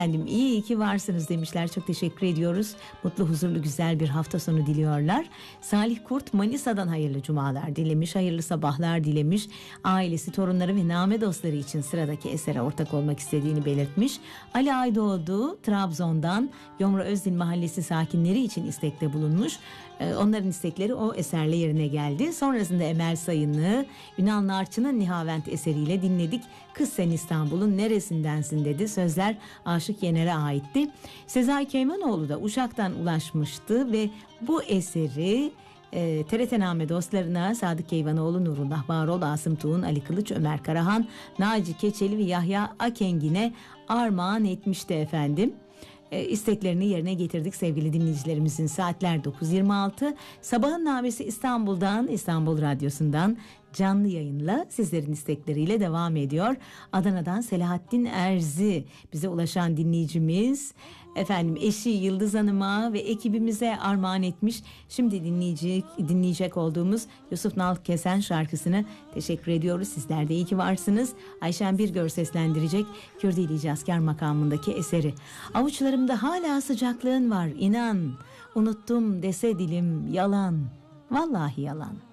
Efendim iyi ki varsınız demişler. Çok teşekkür ediyoruz. Mutlu, huzurlu, güzel bir hafta sonu diliyorlar. Salih Kurt Manisa'dan hayırlı cumalar dilemiş. Hayırlı sabahlar dilemiş. Ailesi, torunları ve name dostları için sıradaki esere ortak olmak istediğini belirtmiş. Ali Aydoğdu Trabzon'dan Yomra Özdil Mahallesi sakinleri için istekte bulunmuş. Onların istekleri o eserle yerine geldi. Sonrasında Emel Sayın'ı Ünal Narçı'nın Nihavent eseriyle dinledik. Kız sen İstanbul'un neresindensin dedi. Sözler Aşık Yener'e aitti. Sezai Keymanoğlu da Uşak'tan ulaşmıştı ve bu eseri TRT Name dostlarına Sadık Keymanoğlu, Nurullah Varol, Asım Tuğun, Ali Kılıç, Ömer Karahan, Naci Keçeli ve Yahya Akengin'e armağan etmişti efendim. İsteklerini yerine getirdik sevgili dinleyicilerimizin. Saatler 9.26. Sabahın Namesi İstanbul'dan, İstanbul Radyosu'ndan canlı yayınla sizlerin istekleriyle devam ediyor. Adana'dan Selahattin Erzi bize ulaşan dinleyicimiz. Efendim eşi Yıldız Hanım'a ve ekibimize armağan etmiş. Şimdi dinleyecek olduğumuz Yusuf Nalkesen şarkısını teşekkür ediyoruz. Sizler de iyi ki varsınız. Ayşen Birgör seslendirecek Kürdili Cazkar makamındaki eseri. Avuçlarımda hala sıcaklığın var inan. Unuttum dese dilim yalan. Vallahi yalan.